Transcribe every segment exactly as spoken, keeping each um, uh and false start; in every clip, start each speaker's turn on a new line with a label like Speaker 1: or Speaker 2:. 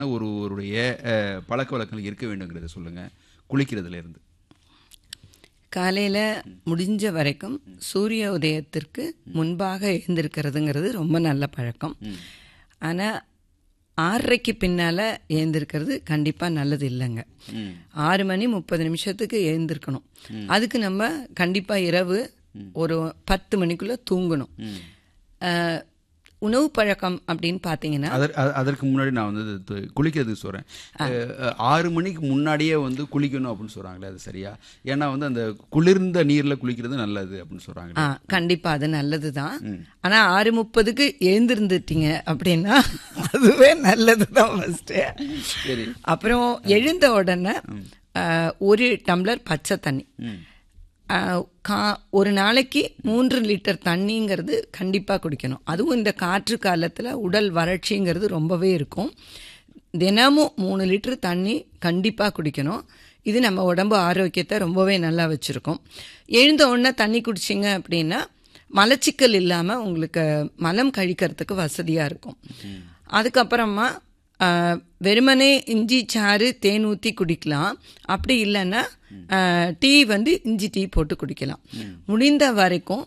Speaker 1: ஒருவருடைய பழக்க வழக்கங்கள் இருக்க வேண்டுங்கிறத சொல்லுங்க. குளிக்கிறதுல இருந்து
Speaker 2: காலையில் முடிஞ்ச வரைக்கும் சூரிய உதயத்திற்கு முன்பாக எழுந்திருக்கிறதுங்கிறது ரொம்ப நல்ல பழக்கம். ஆனால் ஆறரைக்கு பின்னால் எழுந்திருக்கிறது கண்டிப்பாக நல்லது இல்லைங்க. ஆறு மணி முப்பது நிமிஷத்துக்கு எழுந்திருக்கணும். அதுக்கு நம்ம கண்டிப்பாக இரவு ஒரு பத்து மணிக்குள்ளே தூங்கணும். உணவு பழக்கம் அப்படின்னு பார்த்தீங்கன்னா
Speaker 1: அதற்கு முன்னாடி நான் வந்து குளிக்கிறதுக்கு சொல்கிறேன். ஆறு மணிக்கு முன்னாடியே வந்து குளிக்கணும் அப்படின்னு சொல்கிறாங்களே, அது சரியா? ஏன்னா வந்து அந்த குளிர்ந்த நீரில் குளிக்கிறது நல்லது அப்படின்னு சொல்கிறாங்க.
Speaker 2: ஆ கண்டிப்பாக அது நல்லது தான். ஆனால் ஆறு முப்பதுக்கு எழுந்திருந்துட்டீங்க அப்படின்னா அதுவே நல்லது தான் ஃபஸ்ட்டு.
Speaker 1: சரி.
Speaker 2: அப்புறம் எழுந்த உடனே ஒரு டம்ளர் பச்சை தண்ணி, கா ஒரு நாளைக்கு மூன்று லிட்டர் தண்ணிங்கிறது கண்டிப்பாக குடிக்கணும். அதுவும் இந்த காற்று காலத்தில் உடல் வறட்சிங்கிறது ரொம்பவே இருக்கும். தினமும் மூணு லிட்டர் தண்ணி கண்டிப்பாக குடிக்கணும். இது நம்ம உடம்பு ஆரோக்கியத்தை ரொம்பவே நல்லா வச்சுருக்கோம். எழுந்த உடனே தண்ணி குடிச்சிங்க அப்படின்னா மலச்சிக்கல் இல்லாமல் உங்களுக்கு மலம் கழிக்கிறதுக்கு வசதியாக இருக்கும். அதுக்கப்புறமா வெறுமனே இஞ்சி சாறு தேன் ஊற்றி குடிக்கலாம். அப்படி இல்லைன்னா டீ வந்து இஞ்சி டீ போட்டு குடிக்கலாம். முடிந்த வரைக்கும்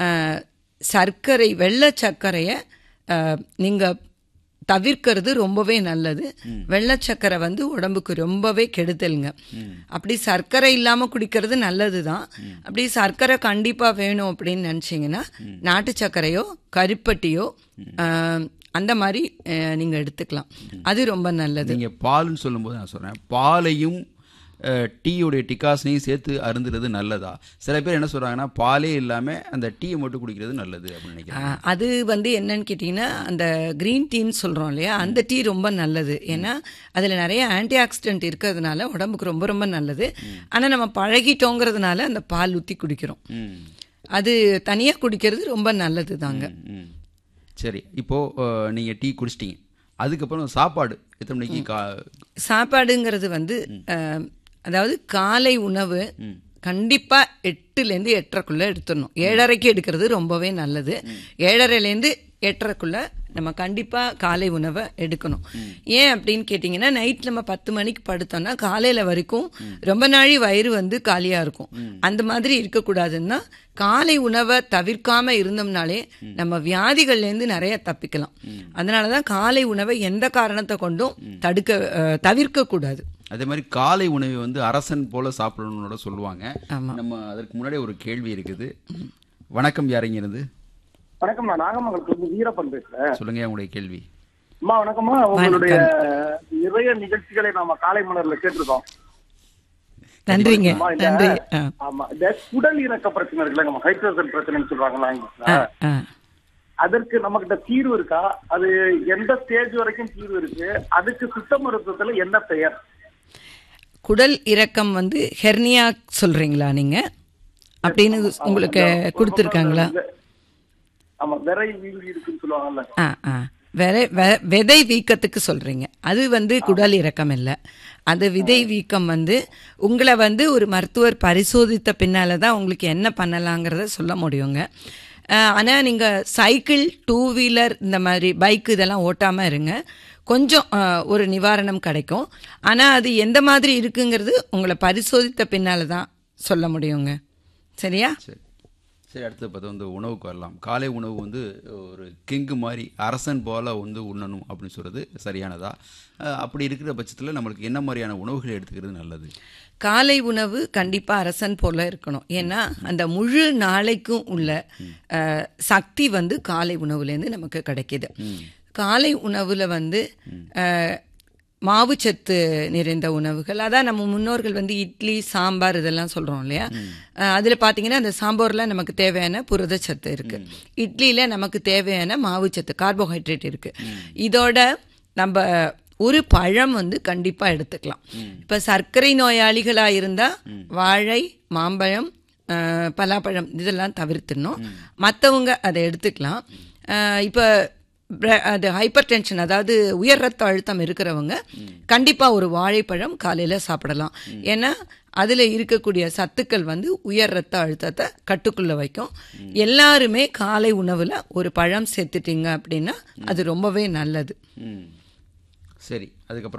Speaker 2: சர்க்கரை வெள்ளை சர்க்கரையை நீங்கள் தவிர்க்கிறது ரொம்பவே நல்லது. வெள்ளை சர்க்கரை வந்து உடம்புக்கு ரொம்பவே கெடுதலுங்க. அப்படி சர்க்கரை இல்லாமல் குடிக்கிறது நல்லது தான். அப்படி சர்க்கரை கண்டிப்பாக வேணும் அப்படின்னு நினச்சிங்கன்னா நாட்டு சர்க்கரையோ கருப்பட்டியோ அந்த மாதிரி நீங்கள் எடுத்துக்கலாம். அது ரொம்ப நல்லது.
Speaker 1: நீங்கள் பால்னு சொல்லும்போது நான் சொல்கிறேன், பாலையும் டீயோடைய டிகாசனையும் சேர்த்து அருந்துறது நல்லதா? சில பேர் என்ன சொல்கிறாங்கன்னா பாலே இல்லாமல் அந்த டீயை மட்டும் குடிக்கிறது நல்லது அப்படின்னு நினைக்கிறேன்.
Speaker 2: அது வந்து என்னன்னு கேட்டிங்கன்னா அந்த க்ரீன் டீன்னு சொல்கிறோம் இல்லையா, அந்த டீ ரொம்ப நல்லது. ஏன்னா அதில் நிறைய ஆன்டி ஆக்சிடென்ட் இருக்கிறதுனால உடம்புக்கு ரொம்ப ரொம்ப நல்லது. ஆனால் நம்ம பழகிட்டோங்கிறதுனால அந்த பால் ஊற்றி குடிக்கிறோம். அது தனியாக குடிக்கிறது ரொம்ப நல்லது தாங்க.
Speaker 1: சரி. இப்போது நீங்கள் டீ குடிச்சிட்டிங்க, அதுக்கப்புறம் சாப்பாடு எத்தனை மணிக்கு? கா
Speaker 2: சாப்பாடுங்கிறது வந்து அதாவது காலை உணவு கண்டிப்பாக எட்டுலேருந்து எட்டரைக்குள்ளே எடுத்துடணும். ஏழரைக்கு எடுக்கிறது ரொம்பவே நல்லது. ஏழரைலேருந்து எட்டரைக்குள்ளே நம்ம கண்டிப்பாக காலை உணவை எடுக்கணும். ஏன் அப்படின்னு கேட்டிங்கன்னா நைட் நம்ம பத்து மணிக்கு படுத்தோம்னா காலையில் வரைக்கும் ரொம்ப நாளி வயிறு வந்து காலியாக இருக்கும். அந்த மாதிரி இருக்கக்கூடாதுன்னா காலை உணவை தவிர்க்காம இருந்தோம்னாலே நம்ம வியாதிகள்லேருந்து நிறைய தப்பிக்கலாம். அதனால தான் காலை உணவை எந்த காரணத்தை கொண்டும் தடுக்க தவிர்க்க கூடாது.
Speaker 1: அதே மாதிரி காலை உணவை வந்து அரசன் போல சாப்பிடணும்னு சொல்லுவாங்க. நம்ம அதற்கு முன்னாடி ஒரு கேள்வி இருக்குது. வணக்கம், யாருங்க இருந்து?
Speaker 3: வணக்கம், நான் நாகமங்கலத்துல வீரப்பன் பேசுறேன்.
Speaker 1: சொல்லுங்க உங்களுடைய கேள்வி.
Speaker 3: அம்மா வணக்கம்மா. உங்களுடைய நிறைய நிகழ்ச்சிகளை நாம காலை மலர்ல கேட்டிருக்கோம்.
Speaker 2: நன்றிங்க. நன்றி.
Speaker 3: ஆமா, இந்த குடல் இறக்க பிரச்சனை இருக்குல்ல, நம்ம ஹைட்ரோஜன் பிரச்சனைன்னு சொல்றாங்களா, அதற்கு நம்ம கிட்ட தீர்வு இருக்கா? அது எந்த ஸ்டேஜ் வரைக்கும் தீர்வு இருக்கு? அதுக்கு சித்த மருத்துவத்துல என்ன பெயர்?
Speaker 2: குடல் இறக்கம் வந்து ஹெர்னியா சொல்றீங்களா நீங்க? அப்படின்னு உங்களுக்கு கொடுத்துருக்காங்களா?
Speaker 3: ஆமா, விரை வீங்கி இருக்குன்னு சொல்லுவாங்கல்ல.
Speaker 2: ஆ ஆ விரை விதை வீக்கத்துக்கு சொல்றீங்க. அது வந்து குடல் இறக்கம் இல்லை. அது விதை வீக்கம் வந்து உங்களை வந்து ஒரு மருத்துவர் பரிசோதித்த பின்னால தான் உங்களுக்கு என்ன பண்ணலாங்கிறத சொல்ல முடியுங்க. ஆனால் நீங்கள் சைக்கிள், டூ வீலர், இந்த மாதிரி பைக்கு இதெல்லாம் ஓட்டாமல் இருங்க. கொஞ்சம் ஒரு நிவாரணம் கிடைக்கும். ஆனால் அது எந்த மாதிரி இருக்குங்கிறது உங்களை பரிசோதித்த பின்னால் தான் சொல்ல முடியுங்க. சரியா?
Speaker 1: சரி சரி அடுத்து பார்த்தா வந்து உணவுக்கு வரலாம். காலை உணவு வந்து ஒரு கிங்கு மாதிரி அரசன் போல் வந்து உண்ணணும் அப்படின்னு சொல்கிறது சரியானதா? அப்படி இருக்கிற பட்சத்தில் நம்மளுக்கு என்ன மாதிரியான உணவுகளை எடுத்துக்கிறது நல்லது?
Speaker 2: காலை உணவு கண்டிப்பாக அரசன் போல் இருக்கணும். ஏன்னா அந்த முழு நாளைக்கும் உள்ள சக்தி வந்து காலை உணவுலேருந்து நமக்கு கிடைக்கிது. காலை உணவில் வந்து மாவுச்சத்து நிறைந்த உணவுகள், அதான் நம்ம முன்னோர்கள் வந்து இட்லி, சாம்பார் இதெல்லாம் சொல்கிறோம் இல்லையா, அதில் பார்த்தீங்கன்னா அந்த சாம்பாரில் நமக்கு தேவையான புரதச்சத்து இருக்குது, இட்லியில் நமக்கு தேவையான மாவுச்சத்து கார்போஹைட்ரேட் இருக்குது. இதோட நம்ம ஒரு பழம் வந்து கண்டிப்பாக எடுத்துக்கலாம். இப்போ சர்க்கரை நோயாளிகளாக இருந்தால் வாழை, மாம்பழம், பலாப்பழம் இதெல்லாம் தவிர்த்துடணும். மற்றவங்க அதை எடுத்துக்கலாம். இப்போ அது ஹைப்பர் டென்ஷன், அதாவது உயர் ரத்த அழுத்தம் இருக்கிறவங்க கண்டிப்பாக ஒரு வாழைப்பழம் காலையில் சாப்பிடலாம். ஏன்னா அதில் இருக்கக்கூடிய சத்துக்கள் வந்து உயர் ரத்த அழுத்தத்தை கட்டுக்குள்ளே வைக்கும். எல்லாருமே காலை உணவில் ஒரு பழம் சேர்த்துட்டிங்க அப்படின்னா அது ரொம்பவே நல்லது.
Speaker 1: சரி, அதுக்கப்புறம்